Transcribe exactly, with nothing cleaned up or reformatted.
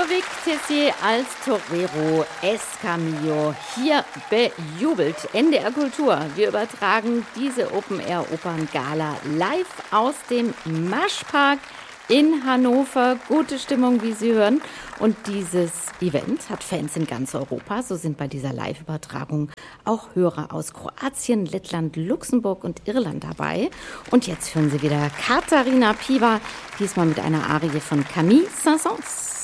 Ludovic Tessier als Torero Escamillo hier bejubelt. N D R Kultur. Wir übertragen diese Open-Air-Opern-Gala live aus dem Maschpark in Hannover. Gute Stimmung, wie Sie hören. Und dieses Event hat Fans in ganz Europa. So sind bei dieser Live-Übertragung auch Hörer aus Kroatien, Lettland, Luxemburg und Irland dabei. Und jetzt hören Sie wieder Katharina Piwa, diesmal mit einer Arie von Camille Saint-Saëns.